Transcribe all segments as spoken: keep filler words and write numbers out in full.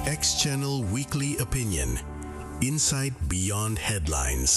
X Channel Weekly Opinion. Insight Beyond Headlines.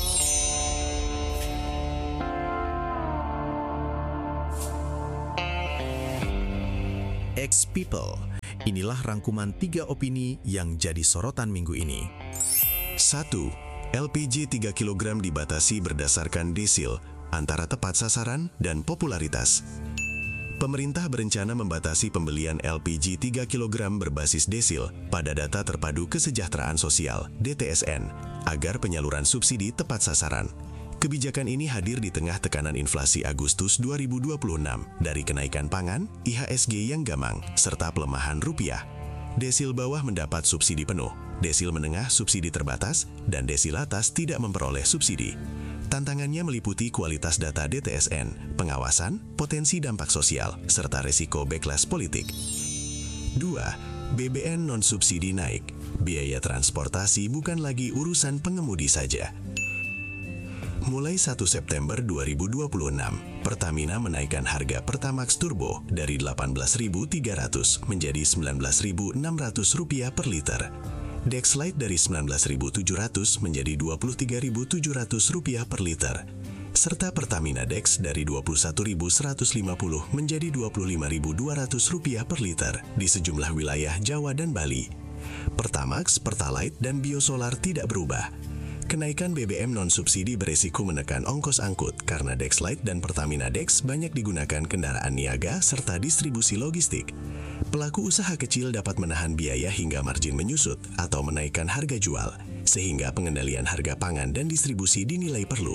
X People. Inilah rangkuman tiga opini yang jadi sorotan minggu ini. satu. L P G tiga kilogram dibatasi berdasarkan desil antara tepat sasaran dan popularitas. Pemerintah berencana membatasi pembelian L P G tiga kilogram berbasis desil pada data terpadu kesejahteraan sosial D T S N agar penyaluran subsidi tepat sasaran. Kebijakan ini hadir di tengah tekanan inflasi Agustus dua ribu dua puluh enam dari kenaikan pangan, I H S G yang gamang, serta pelemahan rupiah. Desil bawah mendapat subsidi penuh, desil menengah subsidi terbatas, dan desil atas tidak memperoleh subsidi. Tantangannya meliputi kualitas data D T S N, pengawasan, potensi dampak sosial, serta resiko backlash politik. dua. B B M non-subsidi naik. Biaya transportasi bukan lagi urusan pengemudi saja. Mulai satu September dua ribu dua puluh enam, Pertamina menaikkan harga Pertamax Turbo dari delapan belas ribu tiga ratus menjadi sembilan belas ribu enam ratus rupiah per liter. Dexlite dari sembilan belas ribu tujuh ratus menjadi dua puluh tiga ribu tujuh ratus rupiah per liter. Serta Pertamina Dex dari dua puluh satu ribu seratus lima puluh menjadi dua puluh lima ribu dua ratus rupiah per liter di sejumlah wilayah Jawa dan Bali. Pertamax, Pertalite, dan Biosolar tidak berubah. Kenaikan B B M non-subsidi beresiko menekan ongkos angkut karena Dexlite dan Pertamina Dex banyak digunakan kendaraan niaga serta distribusi logistik. Pelaku usaha kecil dapat menahan biaya hingga margin menyusut atau menaikkan harga jual, sehingga pengendalian harga pangan dan distribusi dinilai perlu.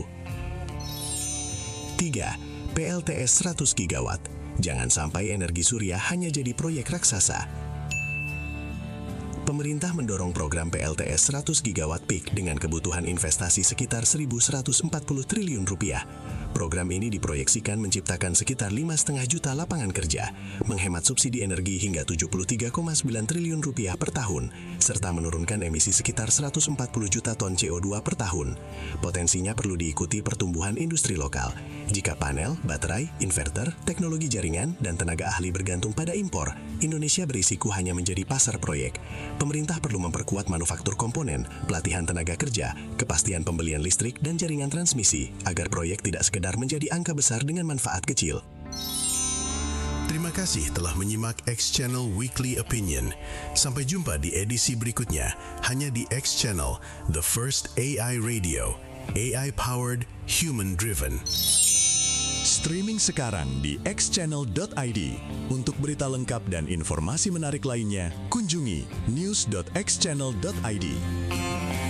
tiga. P L T S seratus gigawatt. Jangan sampai energi surya hanya jadi proyek raksasa. Pemerintah mendorong program P L T S seratus gigawatt peak dengan kebutuhan investasi sekitar seribu seratus empat puluh triliun rupiah. Program ini diproyeksikan menciptakan sekitar lima koma lima juta lapangan kerja, menghemat subsidi energi hingga tujuh puluh tiga koma sembilan triliun rupiah per tahun, serta menurunkan emisi sekitar seratus empat puluh juta ton C O dua per tahun. Potensinya perlu diikuti pertumbuhan industri lokal. Jika panel, baterai, inverter, teknologi jaringan, dan tenaga ahli bergantung pada impor, Indonesia berisiko hanya menjadi pasar proyek. Pemerintah perlu memperkuat manufaktur komponen, pelatihan tenaga kerja, kepastian pembelian listrik, dan jaringan transmisi, agar proyek tidak sekedar menjadi angka besar dengan manfaat kecil. Terima kasih telah menyimak X Channel Weekly Opinion. Sampai jumpa di edisi berikutnya, hanya di X Channel, the first A I radio, A I-powered, human-driven. Streaming sekarang di x channel dot i d. Untuk berita lengkap dan informasi menarik lainnya, kunjungi news dot x channel dot i d.